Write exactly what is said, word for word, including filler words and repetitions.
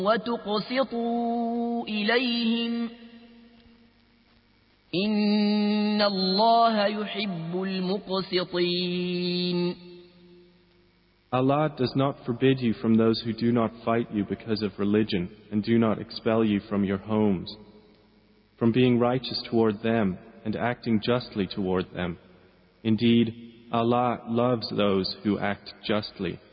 وتقسطوا إليهم إن الله يحب المقسطين. Allah does not forbid you from those who do not fight you because of religion and do not expel you from your homes, from being righteous toward them and acting justly toward them. Indeed, Allah loves those who act justly.